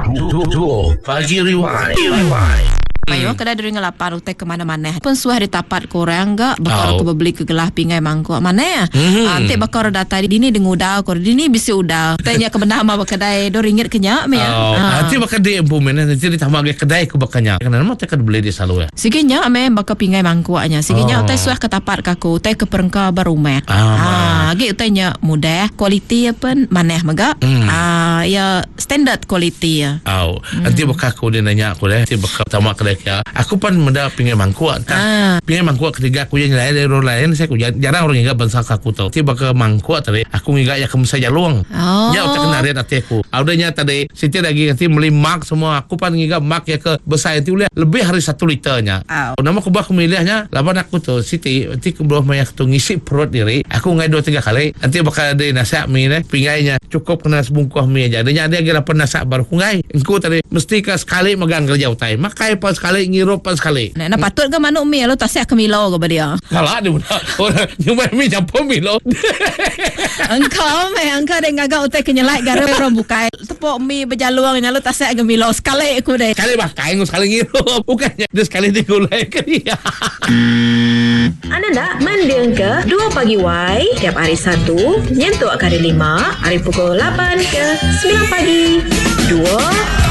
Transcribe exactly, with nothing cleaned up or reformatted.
Duo Pagi Rewind. Mayo kada dari ngelapan utek ke mana-mana. Pun suah di tapat korang enggak bakal oh. ke beli ke gelah pingai mangkuk mana ya. Mm-hmm. Ante bakal data di ni dengan udang kor di ni bisi udang. Tanya ke benar mah kedai dua ringgit kenyak me ya. Oh, nanti bakal di implement nanti ditambah ke kedai ke bakanya. Karena nama tak beli di selalu ya. Siginya ame bakal pingai mangkuknya. Siginya Oh. utai suah ke tapat kaku, utai ke perengka barumat. Ah, Ah, ge utainya mudah, kualiti apa maneh maga. Hmm. Ah, ya standard kualiti ya. Oh, nanti bakal aku dia nanya aku deh. Nanti bakal tamak kedai ya. Aku pan menda pingai mangkuk. Ah. Pingai mangkuk ketiga aku yang lain dari orang lain. Saya aku jarang orang ingat bangsa aku tahu. Nanti bakal mangkuk tadi. Aku ingat ya kamu saja luang. Oh. Ya utak kenarian hati aku. Audanya tadi Siti lagi nanti beli mak semua. Aku pan ingat mak ya ke besar itu lebih hari satu liternya. Oh. Nama aku bakal milihnya. Lapan aku tuh Siti. Nanti kebelah maya tu ngisi perut diri. Aku ngai dua tiga kali. Nanti bakal ada nasihat mie ni. Pingainya cukup kena sebungkuh mie aja. Adanya ada lagi lapan nasihat baru ngai. Engkau tadi mesti ke sekali megang kerja utai. Makai pas sekali ngirup pas sekali. Nah, nak patut ke manuk mi lo tasyak ke milo ke dia. Kalah dia benar. Orang cuma mie campur mie lo. Engkau me engkau dek ngagak utai kenyelai gara orang bukai. Tepuk mi berjaluangnya lo tasyak ke milo sekali aku deh. Sekali makai sekali ngirup. Bukannya dia sekali digulai ke dia. Anda nak mendeng ke dua Pagi Y tiap hari Sabtu, nyentuh hari lima, hari pukul lapan ke sembilan pagi. Dua